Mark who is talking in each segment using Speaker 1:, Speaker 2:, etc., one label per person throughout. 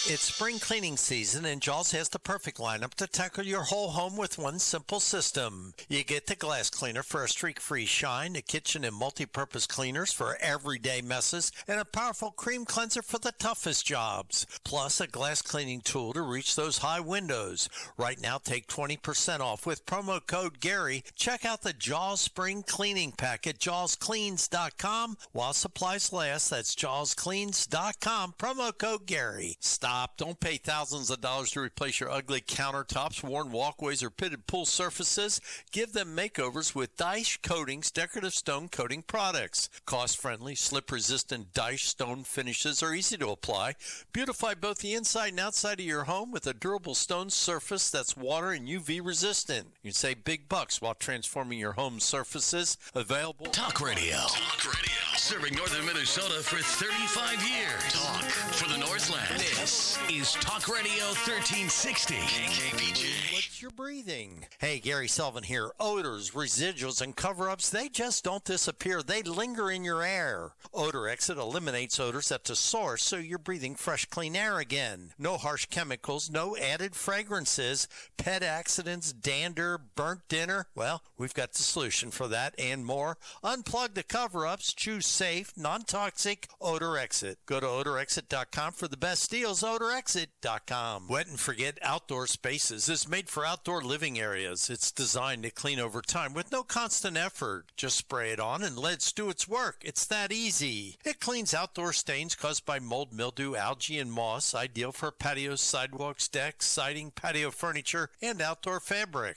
Speaker 1: It's spring cleaning season, and Jaws has the perfect lineup to tackle your whole home with one simple system. You get the glass cleaner for a streak-free shine, the kitchen and multi-purpose cleaners for everyday messes, and a powerful cream cleanser for the toughest jobs. Plus, a glass cleaning tool to reach those high windows. Right now, take 20% off with promo code Gary. Check out the Jaws Spring Cleaning Pack at jawscleans.com while supplies last. That's jawscleans.com, promo code Gary. Stop. Don't pay thousands of dollars to replace your ugly countertops, worn walkways, or pitted pool surfaces. Give them makeovers with Daesh Coatings decorative stone coating products. Cost-friendly, slip-resistant Daesh stone finishes are easy to apply. Beautify both the inside and outside of your home with a durable stone surface that's water and UV resistant. You can save big bucks while transforming your home surfaces. Available.
Speaker 2: Talk Radio. Talk Radio. Serving northern Minnesota for 35 years. Talk for the Northland. This is Talk Radio 1360. KKPJ.
Speaker 1: What's your breathing? Hey, Gary Sullivan here. Odors, residuals, and cover-ups, they just don't disappear. They linger in your air. Odor Exit eliminates odors at the source, so you're breathing fresh, clean air again. No harsh chemicals, no added fragrances, pet accidents, dander, burnt dinner. Well, we've got the solution for that and more. Unplug the cover-ups. Choose safe, non-toxic Odor Exit. Go to odorexit.com for the best deals. odorexit.com. Wet and Forget Outdoor Spaces is made for outdoor living areas. It's designed to clean over time with no constant effort. Just spray it on and let it do its work. It's that easy. It cleans outdoor stains caused by mold, mildew, algae, and moss. Ideal for patios, sidewalks, decks, siding, patio furniture, and outdoor fabric.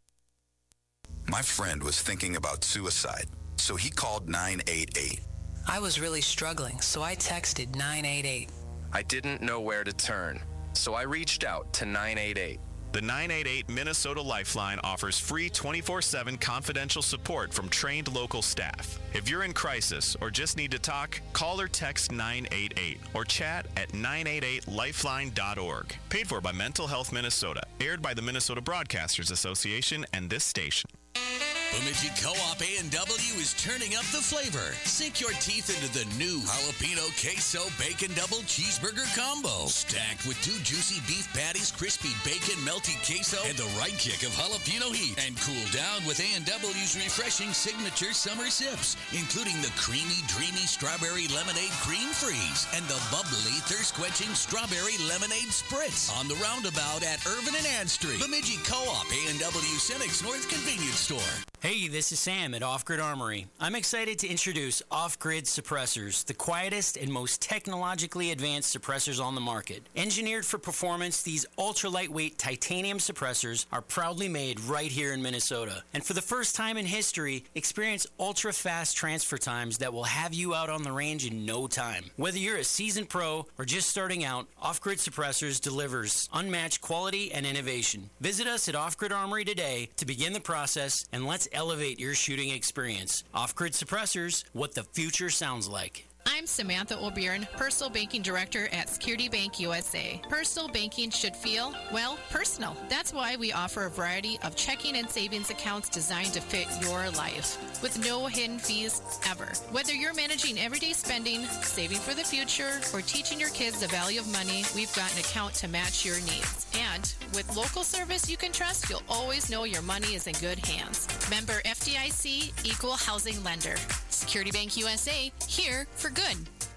Speaker 3: My friend was thinking about suicide, so he called 988.
Speaker 4: I was really struggling, so I texted 988.
Speaker 5: I didn't know where to turn, so I reached out to 988.
Speaker 6: The 988 Minnesota Lifeline offers free 24/7 confidential support from trained local staff. If you're in crisis or just need to talk, call or text 988 or chat at 988lifeline.org. Paid for by Mental Health Minnesota. Aired by the Minnesota Broadcasters Association and this station.
Speaker 2: Bemidji Co-op A&W is turning up the flavor. Sink your teeth into the new jalapeno queso bacon double cheeseburger combo. Stacked with 2 juicy beef patties, crispy bacon, melty queso, and the right kick of jalapeno heat. And cool down with A&W's refreshing signature summer sips, including the creamy, dreamy strawberry lemonade cream freeze and the bubbly, thirst-quenching strawberry lemonade spritz. On the roundabout at Irvin and Ann Street. Bemidji Co-op A&W Cenex North Convenience Store.
Speaker 7: Hey, this is Sam at Off Grid Armory. I'm excited to introduce Off Grid Suppressors, the quietest and most technologically advanced suppressors on the market. Engineered for performance, these ultra-lightweight titanium suppressors are proudly made right here in Minnesota. And for the first time in history, experience ultra-fast transfer times that will have you out on the range in no time. Whether you're a seasoned pro or just starting out, Off Grid Suppressors delivers unmatched quality and innovation. Visit us at Off Grid Armory today to begin the process, and let's elevate your shooting experience. Off-Grid Suppressors, what the future sounds like.
Speaker 8: I'm Samantha O'Byrne, Personal Banking Director at Security Bank USA. Personal banking should feel, well, personal. That's why we offer a variety of checking and savings accounts designed to fit your life, with no hidden fees ever. Whether you're managing everyday spending, saving for the future, or teaching your kids the value of money, we've got an account to match your needs. And with local service you can trust, you'll always know your money is in good hands. Member FDIC, Equal Housing Lender. Security Bank USA, here for good.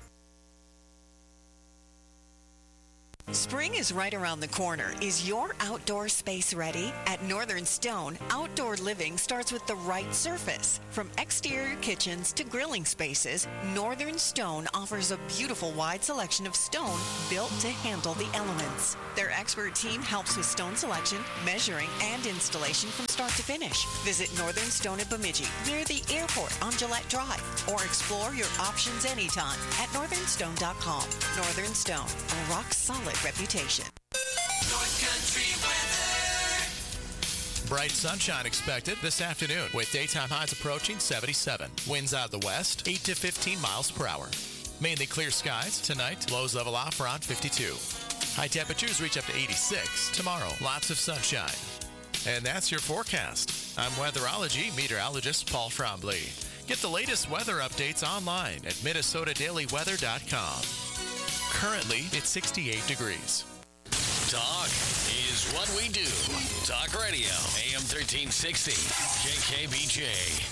Speaker 9: Spring is right around the corner. Is your outdoor space ready? At Northern Stone, outdoor living starts with the right surface. From exterior kitchens to grilling spaces, Northern Stone offers a beautiful wide selection of stone built to handle the elements. Their expert team helps with stone selection, measuring, and installation from start to finish. Visit Northern Stone at Bemidji, near the airport on Gillette Drive, or explore your options anytime at northernstone.com. Northern Stone, a rock-solid reputation.
Speaker 2: North Country weather.
Speaker 10: Bright sunshine expected this afternoon with daytime highs approaching 77. Winds out of the west, 8 to 15 miles per hour. Mainly clear skies tonight. Lows level off around 52. High temperatures reach up to 86. Tomorrow, lots of sunshine. And that's your forecast. I'm weatherology meteorologist Paul Frombley. Get the latest weather updates online at minnesotadailyweather.com. Currently, it's 68 degrees.
Speaker 2: Talk is what we do. Talk Radio, AM 1360, KKBJ.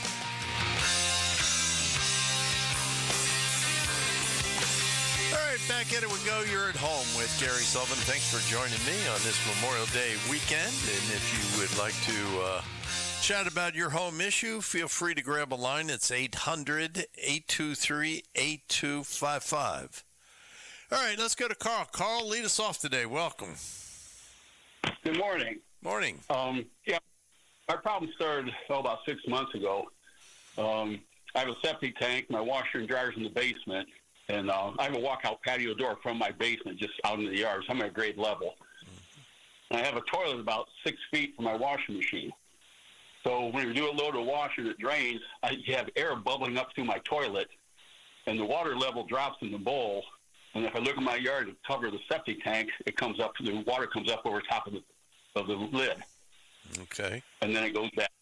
Speaker 1: All right, back at it we go. You're at home with Gary Sullivan. Thanks for joining me on this Memorial Day weekend. And if you would like to chat about your home issue, feel free to grab a line. It's 800-823-8255. All right, let's go to Carl. Carl, lead us off today. Welcome.
Speaker 11: Good morning.
Speaker 1: Morning.
Speaker 11: Yeah, our problem started about 6 months ago. I have a septic tank. My washer and dryer's in the basement. And I have a walkout patio door from my basement just out in the yard. So I'm at grade level. And I have a toilet about 6 feet from my washing machine. So when you do a load of wash and it drains, I have air bubbling up through my toilet. And the water level drops in the bowl. And if I look at my yard to cover the septic tank, it comes up, the water comes up over top of the lid.
Speaker 1: Okay.
Speaker 11: And then it goes back.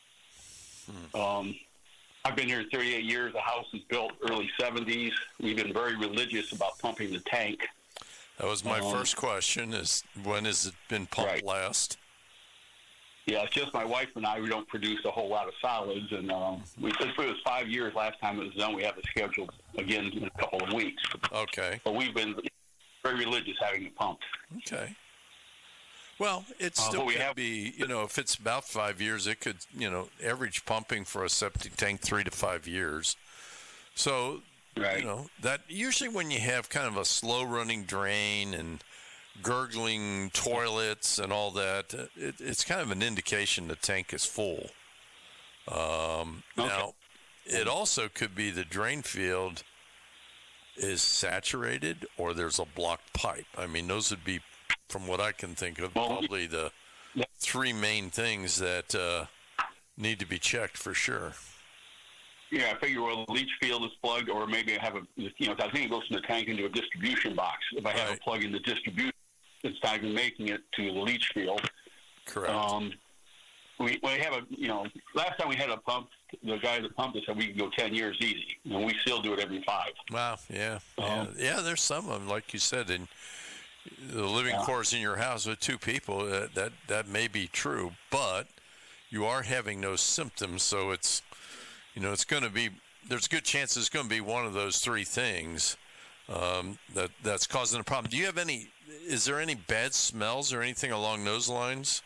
Speaker 11: I've been here 38 years. The house was built early 70s. We've been very religious about pumping the tank.
Speaker 1: That was my first question, is when has it been pumped last?
Speaker 11: Yeah, it's just my wife and I. We don't produce a whole lot of solids. And it was 5 years last time it was done. We have it scheduled again in a couple of weeks.
Speaker 1: Okay.
Speaker 11: But we've been very religious having it pumped.
Speaker 1: Okay. Well, it still could be, if it's about 5 years, it could, average pumping for a septic tank 3 to 5 years. So, that usually when you have kind of a slow running drain and gurgling toilets and all that, it's kind of an indication the tank is full. Now, it also could be the drain field is saturated or there's a blocked pipe. I mean, those would be, from what I can think of, probably the three main things that need to be checked for sure.
Speaker 11: Yeah, I figure the leach field is plugged, or maybe I have I think it goes from the tank into a distribution box. If I have a plug in the distribution, it's not even making it to the leach field.
Speaker 1: Correct.
Speaker 11: We have last time we had a pump, the guy that pumped it said we could go 10 years easy, and we still do it every 5.
Speaker 1: Wow, yeah. There's some of them, like you said, in the living quarters in your house with 2 people, that may be true, but you are having those symptoms, so it's, it's going to be, there's a good chance it's going to be one of those 3 things that's causing a problem. Do you have is there any bad smells or anything along those lines?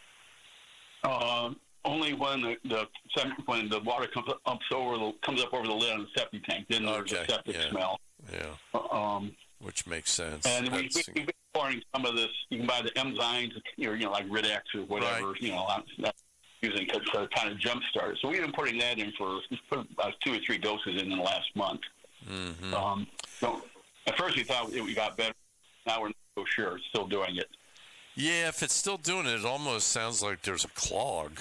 Speaker 11: Only when when the water comes up over the lid on the septic tank, then there's a septic smell.
Speaker 1: Yeah. Which makes sense.
Speaker 11: And we've been pouring some of this. You can buy the enzymes, like Rid-X or whatever. That's using to kind of jumpstart. So we've been putting that in for about 2 or 3 doses in the last month.
Speaker 1: Mm-hmm.
Speaker 11: So at first we thought we got better. Now we're not so sure. It's still doing it.
Speaker 1: Yeah, if it's still doing it, it almost sounds like there's a clog.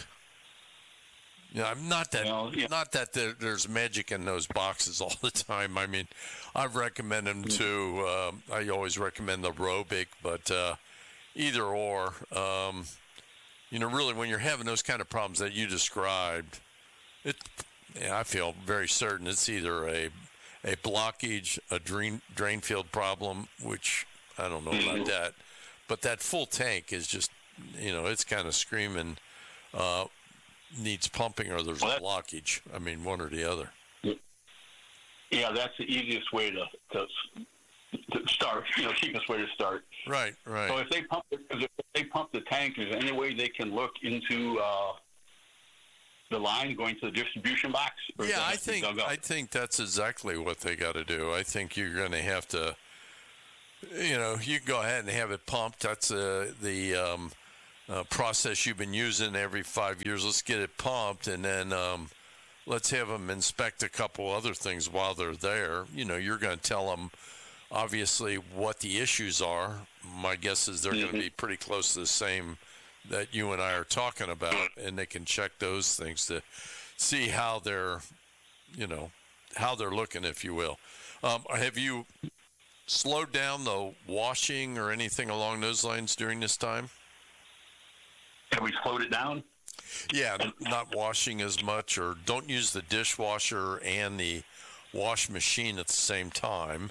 Speaker 1: Not that there's magic in those boxes all the time. I mean, I recommend them too. I always recommend the Robic, but either or. Really, when you're having those kind of problems that you described, I feel very certain it's either a blockage, a drain field problem, which I don't know about that, but that full tank is just, it's kind of screaming. Needs pumping or there's a blockage. I mean, one or the other.
Speaker 11: Yeah, that's the easiest way to start. Cheapest way to start.
Speaker 1: Right.
Speaker 11: So if they pump the tank, is there any way they can look into the line going to the distribution box?
Speaker 1: Yeah, I think that's exactly what they got to do. I think you're going to have to, you can go ahead and have it pumped. That's the process you've been using every 5 years. Let's get it pumped, and then let's have them inspect a couple other things while they're there. You're going to tell them, obviously, what the issues are. My guess is they're going to be pretty close to the same that you and I are talking about, and they can check those things to see how they're, how they're looking, if you will. Have you slowed down the washing or anything along those lines during this time?
Speaker 11: Have we slowed it down?
Speaker 1: Yeah, not washing as much, or don't use the dishwasher and the wash machine at the same time.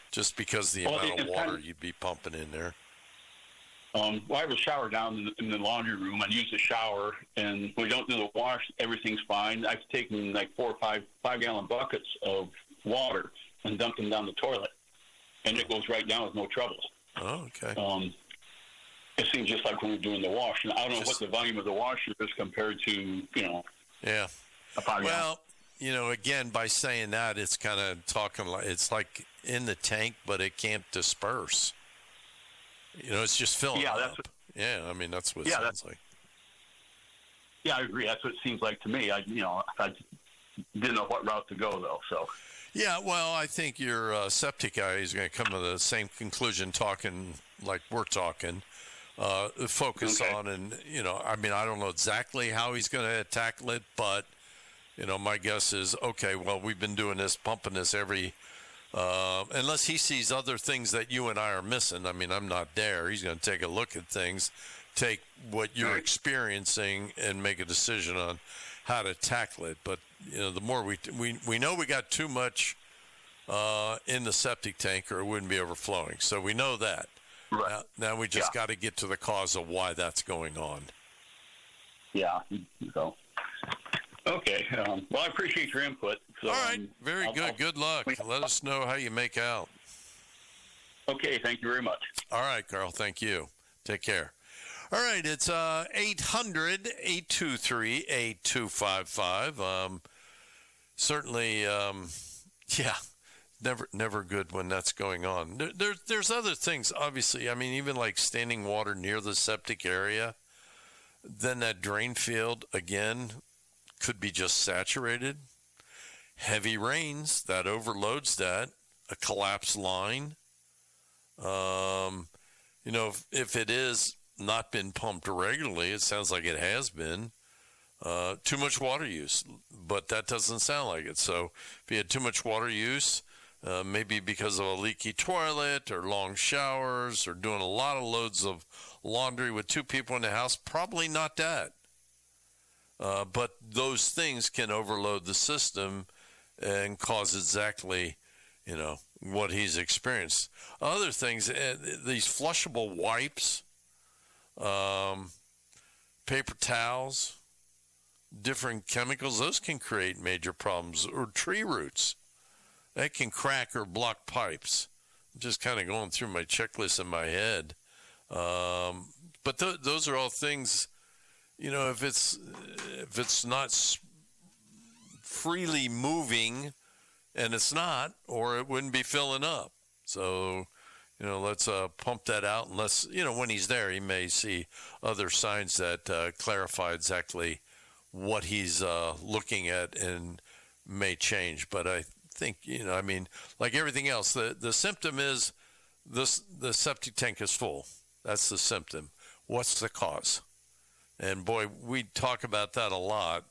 Speaker 1: just because of the amount of water you'd be pumping in there.
Speaker 11: Well, I have a shower down in the laundry room. I use the shower, and when we don't do the wash, everything's fine. I've taken like 4 or 5-gallon buckets of water and dumped them down the toilet, and it goes right down with no troubles.
Speaker 1: Oh, okay.
Speaker 11: It seems just like when we're doing the wash. And I don't know what the volume of the washer is compared to,
Speaker 1: Yeah.
Speaker 11: a 5-gallon.
Speaker 1: Well, again, by saying that, it's kind of talking like it's like in the tank, but it can't disperse. It's just filling up. Yeah, I mean, that's what it sounds like.
Speaker 11: Yeah, I agree. That's what it seems like to me. I didn't know what route to go, though, so.
Speaker 1: Yeah, well, I think your septic guy is going to come to the same conclusion talking like we're talking. Focus on, and, I mean, I don't know exactly how he's going to tackle it, but, my guess is, okay, well, we've been doing this, pumping this unless he sees other things that you and I are missing. I mean, I'm not there. He's going to take a look at things, take what you're experiencing, and make a decision on how to tackle it. But the more we know we got too much in the septic tank, or it wouldn't be overflowing. So we know that.
Speaker 11: Right.
Speaker 1: Now we just got to get to the cause of why that's going on.
Speaker 11: Yeah. So. Okay. Well, I appreciate your input. So,
Speaker 1: all right. Very good. Good luck. Let us know how you make out.
Speaker 11: Okay. Thank you very much.
Speaker 1: All right, Carl. Thank you. Take care. All right. It's 800-823-8255. Certainly, never good when that's going on. There's other things, obviously. I mean, even like standing water near the septic area, then that drain field, again, could be just saturated. Heavy rains, that overloads that. A collapsed line. If it is not been pumped regularly, it sounds like it has been. Too much water use, but that doesn't sound like it. So if you had too much water use, maybe because of a leaky toilet or long showers or doing a lot of loads of laundry with 2 people in the house, probably not that. But those things can overload the system and cause exactly, what he's experienced. Other things, these flushable wipes, paper towels, different chemicals, those can create major problems. Or tree roots. That can crack or block pipes. I'm just kind of going through my checklist in my head. But those are all things, if it's not freely moving, and it's not, or it wouldn't be filling up. So, let's pump that out. Unless, when he's there, he may see other signs that clarify exactly what he's looking at and may change. But I think, like everything else, the symptom is the septic tank is full. That's the symptom. What's the cause? And boy, we talk about that a lot.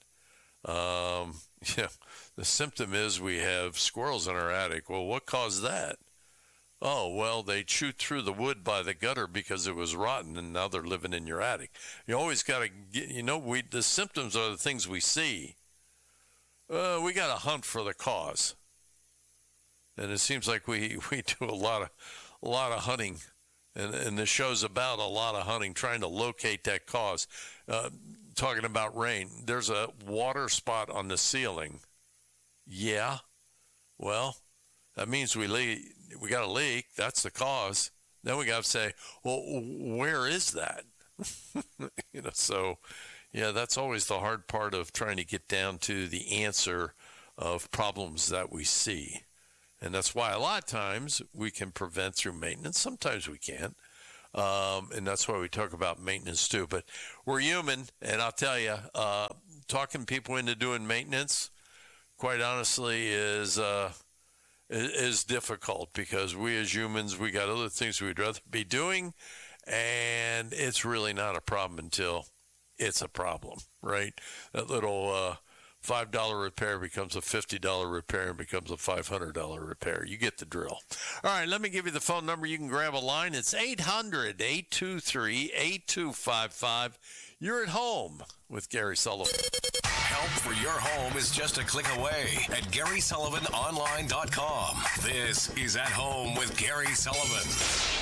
Speaker 1: The symptom is we have squirrels in our attic. Well, what caused that? Oh, well, they chewed through the wood by the gutter because it was rotten, and now they're living in your attic. You always got to get, the symptoms are the things we see. We got to hunt for the cause. And it seems like we do a lot of hunting, and this show's about a lot of hunting, trying to locate that cause. Talking about rain, there's a water spot on the ceiling. Yeah, well, that means we got a leak. That's the cause. Then we got to say, well, where is that? So, yeah, that's always the hard part of trying to get down to the answer of problems that we see. And that's why a lot of times we can prevent through maintenance. Sometimes we can't. And that's why we talk about maintenance too. But we're human, and I'll tell you, talking people into doing maintenance, quite honestly, is difficult, because we as humans, we got other things we'd rather be doing, and it's really not a problem until it's a problem, right? That little $5 repair becomes a $50 repair and becomes a $500 repair. You get the drill. All right, let me give you the phone number. You can grab a line. It's 800-823-8255. You're at home with Gary Sullivan.
Speaker 12: help for your home is just a click away at GarySullivanOnline.com. This is At Home with Gary Sullivan.